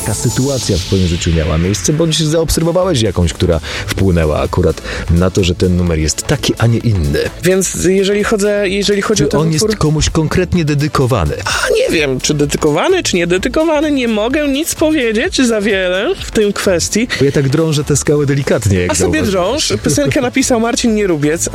jaka sytuacja w twoim życiu miała miejsce, bądź zaobserwowałeś jakąś, która wpłynęła akurat na to, że ten numer jest taki, a nie inny. Więc jeżeli chodzi o ten on utwór... jest komuś konkretnie dedykowany? Nie wiem, czy dedykowany, czy niededykowany, nie mogę nic powiedzieć za wiele w tej kwestii. Bo ja tak drążę te skały delikatnie. Jak A sobie drąż. Piosenkę napisał Marcin Nierubiec.